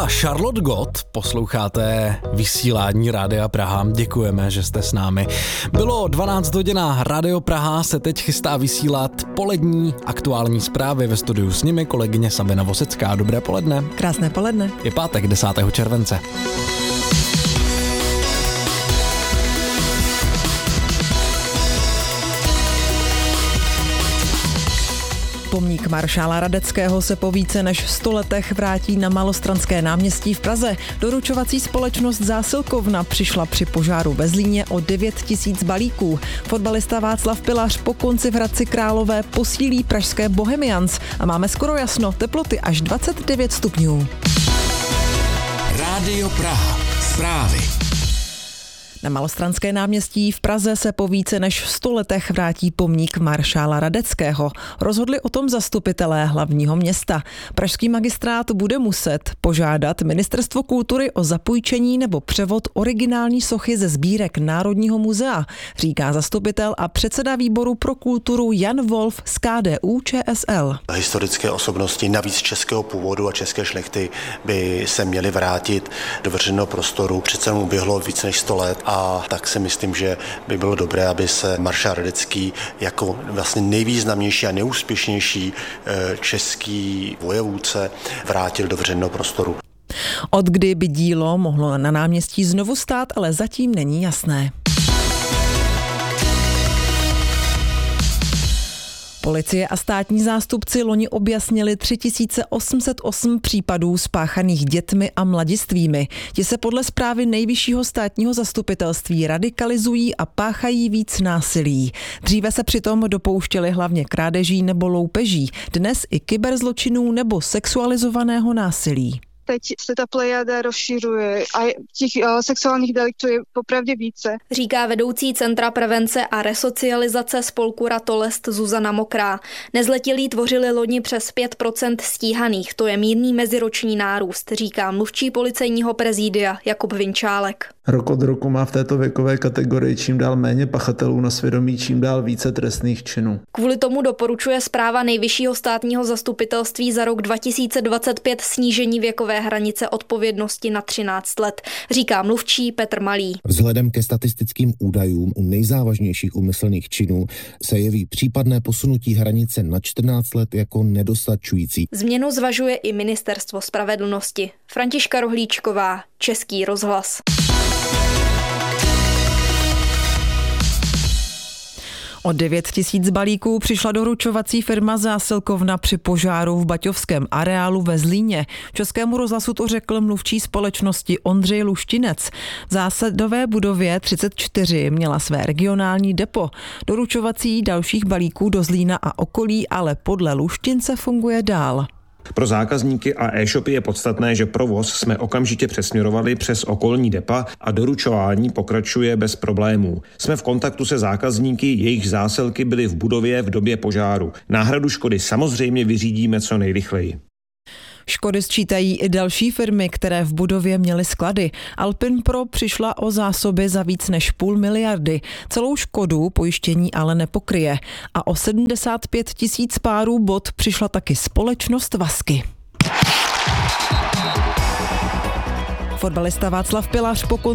Charlotte Gott, posloucháte vysílání Rádia Praha, děkujeme, že jste s námi. Bylo 12 hodin a Rádio Praha se teď chystá vysílat polední aktuální zprávy. Ve studiu s nimi kolegyně Sabina Vosecká. Dobré poledne. Krásné poledne. Je pátek 10. července. Pomník maršála Radeckého se po více než 100 letech vrátí na Malostranské náměstí v Praze. Doručovací společnost Zásilkovna přišla při požáru ve Zlíně o 9 000 balíků. Fotbalista Václav Pilař po konci v Hradci Králové posílí pražské Bohemians a máme skoro jasno, teploty až 29 stupňů. Rádio Praha. Zprávy. Na Malostranské náměstí v Praze se po více než 100 letech vrátí pomník maršála Radeckého. Rozhodli o tom zastupitelé hlavního města. Pražský magistrát bude muset požádat Ministerstvo kultury o zapůjčení nebo převod originální sochy ze sbírek Národního muzea, říká zastupitel a předseda výboru pro kulturu Jan Wolf z KDU-ČSL. Historické osobnosti navíc českého původu a české šlechty by se měly vrátit do veřejného prostoru. Přece mu uběhlo více než 100 let. A tak si myslím, že by bylo dobré, aby se maršál Radecký jako vlastně nejvýznamnější a nejúspěšnější český vojevůdce vrátil do veřejného prostoru. Od kdy by dílo mohlo na náměstí znovu stát, ale zatím není jasné. Policie a státní zástupci loni objasnili 3808 případů spáchaných dětmi a mladistvými. Ti se podle zprávy Nejvyššího státního zastupitelství radikalizují a páchají víc násilí. Dříve se přitom dopouštěli hlavně krádeží nebo loupeží, dnes i kyberzločinů nebo sexualizovaného násilí. Teď se ta plejada rozšiřuje a těch sexuálních deliktů je popravdě více. Říká vedoucí Centra prevence a resocializace spolku Ratolest Zuzana Mokrá. Nezletilí tvořili loni přes 5% stíhaných, to je mírný meziroční nárůst, říká mluvčí policejního prezídia Jakub Vinčálek. Rok od roku má v této věkové kategorii čím dál méně pachatelů na svědomí, čím dál více trestných činů. Kvůli tomu doporučuje zpráva Nejvyššího státního zastupitelství za rok 2025 snížení věkové hranice odpovědnosti na 13 let, říká mluvčí Petr Malý. Vzhledem ke statistickým údajům u nejzávažnějších úmyslných činů se jeví případné posunutí hranice na 14 let jako nedostačující. Změnu zvažuje i Ministerstvo spravedlnosti. Františka Rohlíčková, Český rozhlas. O 9 000 balíků přišla doručovací firma Zásilkovna při požáru v baťovském areálu ve Zlíně. Českému rozhlasu to řekl mluvčí společnosti Ondřej Luštinec. V zásadové budově 34 měla své regionální depo. Doručovací dalších balíků do Zlína a okolí ale podle Luštince funguje dál. Pro zákazníky a e-shopy je podstatné, že provoz jsme okamžitě přesměrovali přes okolní depa a doručování pokračuje bez problémů. Jsme v kontaktu se zákazníky, jejich zásilky byly v budově v době požáru. Náhradu škody samozřejmě vyřídíme co nejrychleji. Škody sčítají i další firmy, které v budově měly sklady. Alpin Pro přišla o zásoby za víc než 500 miliardy. Celou škodu pojištění ale nepokryje. A o 75 000 párů bot přišla taky společnost Vasky. Fotbalista Václav Pilař po